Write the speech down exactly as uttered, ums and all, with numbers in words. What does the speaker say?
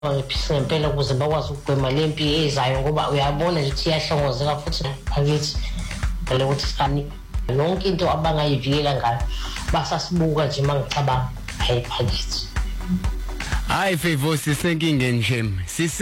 ngiphise ngempela ukuze bakwazi ukugwema le mpi ezayo ngoba uyabona nje ukuthi iyahlongozeka futhi akithi le ukuthi sikani yonke into abangayivikela ngayo basasibuka nje mangicabanga hayi phakithi hayi Favor sisenkingeni nje